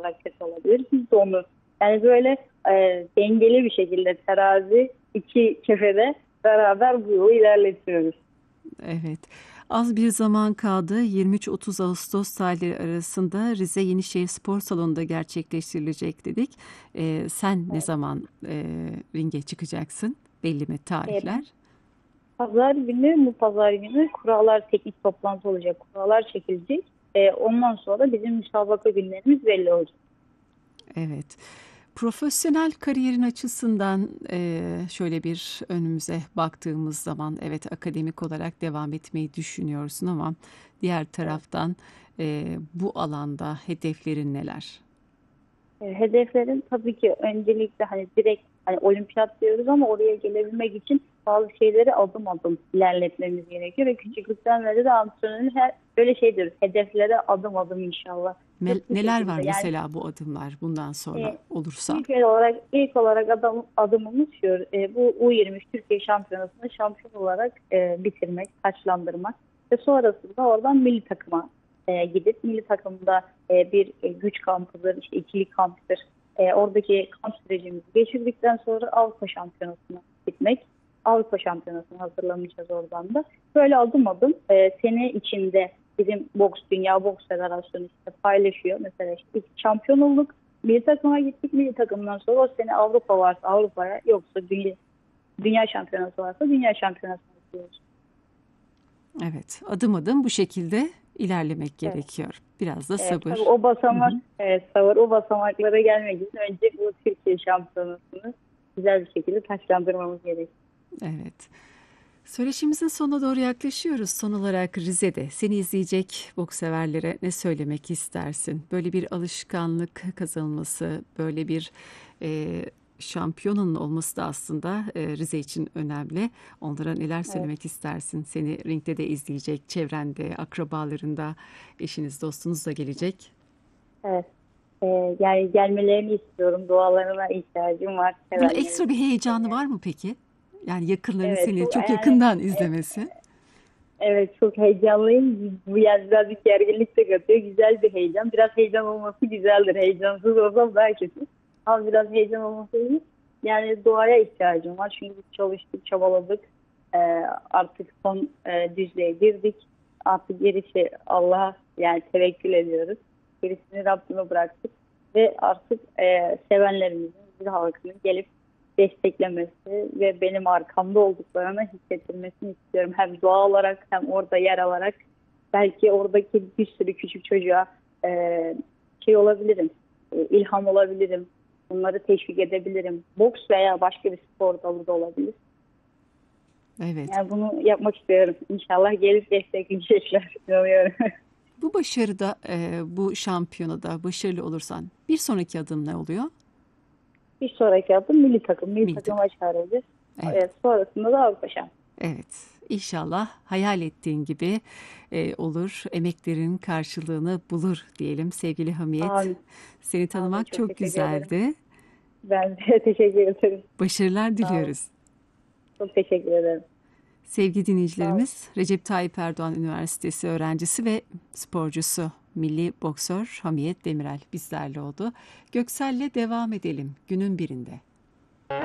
olarak kötü olabilir. Biz de onu yani böyle dengeli bir şekilde terazi iki kefede beraber bu yolu ilerletiyoruz. Evet. Az bir zaman kaldı. 23-30 Ağustos tarihleri arasında Rize Yenişehir Spor Salonu'nda gerçekleştirilecek dedik. Sen ne Evet. zaman ringe çıkacaksın? Belli mi E, tarihler? Pazar günü, bu pazar günü kurallar teknik toplantı olacak. Kurallar çekilecek. Ondan sonra bizim müsabaka günlerimiz belli olacak. Evet. Profesyonel kariyerin açısından şöyle bir önümüze baktığımız zaman evet akademik olarak devam etmeyi düşünüyorsun ama diğer Evet. taraftan bu alanda hedeflerin neler? Hedeflerin tabii ki öncelikle hani direkt hani olimpiyat diyoruz ama oraya gelebilmek için bazı şeyleri adım adım ilerletmemiz gerekiyor ve küçüklükten beri de antrenörün her böyle şeydir. Hedeflere adım adım inşallah. Hep bu Neler var şekilde. Yani mesela bu adımlar bundan sonra olursa? ilk olarak adımımız şu. Bu U23 Türkiye Şampiyonası'nı şampiyon olarak bitirmek, taçlandırmak ve sonrasında oradan milli takıma gidip milli takımda bir güç kampıdır, işte ikili kamptır. Oradaki kamp sürecimizi geçirdikten sonra Avrupa Şampiyonası'na gitmek. Avrupa Şampiyonası'na hazırlanacağız oradan da. Böyle adım adım sene içinde bizim Dünya Boks Federasyonu işte paylaşıyor. Mesela işte ilk şampiyon olduk. Milli takıma gittik. Milli takımdan sonra o sene Avrupa varsa Avrupa'ya yoksa dünya şampiyonası varsa dünya şampiyonasına gidiyoruz. Evet, adım adım bu şekilde ilerlemek Evet. gerekiyor. Biraz da Evet, tabii sabır. o Hı hı. basamak, evet, o basamaklara gelmek için önce bu Türkiye şampiyonasını güzel bir şekilde taçlandırmamız gerekiyor. Evet. Söyleşimizin sonuna doğru yaklaşıyoruz. Son olarak Rize'de seni izleyecek boks severlere ne söylemek istersin? Böyle bir alışkanlık kazanılması, böyle bir e, şampiyonun olması da aslında Rize için önemli. Onlara neler Evet, söylemek istersin? Seni ringde de izleyecek, çevrende, akrabalarında, eşiniz, dostunuz da gelecek. evet. Yani gelmelerini istiyorum. Dualarına ihtiyacım var Bunun ekstra bir sevenlerimizin. heyecanı var mı peki? Yani yakınların Evet, seni çok çok yani yakından izlemesi. evet çok heyecanlıyım. Bu yani birazcık gerginlik de katıyor. Güzel bir heyecan. Biraz heyecan olması güzeldir. Heyecansız olsam daha kötü. Ama biraz heyecan olması iyi. Yani duaya ihtiyacım var. Çünkü biz çalıştık, çabaladık. Ee, Artık son düzlüğe girdik. Artık gerisi Allah'a yani tevekkül ediyoruz. Gerisini Rabbime bıraktık. Ve artık sevenlerimizin, bir halkının gelip desteklemesi ve benim arkamda olduklarını hissettirmesini istiyorum. Hem doğa olarak hem orada yer alarak belki oradaki bir sürü küçük çocuğa şey olabilirim, ilham olabilirim. Bunları teşvik edebilirim. Boks veya başka bir spor dalı da olabilir. Evet. Yani bunu yapmak istiyorum. İnşallah gelip destekleyecekler. İnanıyorum. Bu başarıda, bu şampiyonada başarılı olursan bir sonraki adım ne oluyor? Bir sonraki adım milli takım. Milli Milli takım. takıma çağrılacağız. Evet, Sonrasında da Avrupa Şampiyonası. evet. İnşallah hayal ettiğin gibi olur. Emeklerin karşılığını bulur diyelim sevgili Hamiyet. Amin. Seni Amin. tanımak Çok çok teşekkür ederim. güzeldi. Ben de teşekkür ederim. Başarılar Sağ olun. diliyoruz. Çok teşekkür ederim. Sevgili Sağ olun. dinleyicilerimiz, Recep Tayyip Erdoğan Üniversitesi öğrencisi ve sporcusu milli boksör Hamiyet Demirel bizlerle oldu. Göksel'le devam edelim günün birinde.